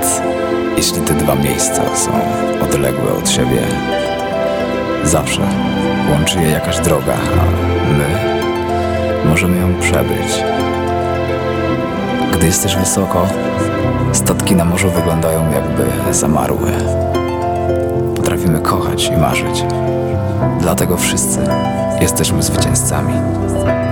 Nawet jeśli te dwa miejsca są odległe od siebie, zawsze łączy je jakaś droga, a my możemy ją przebyć. Gdy jesteś wysoko, statki na morzu wyglądają jakby zamarły. Potrafimy kochać i marzyć. Dlatego wszyscy jesteśmy zwycięzcami.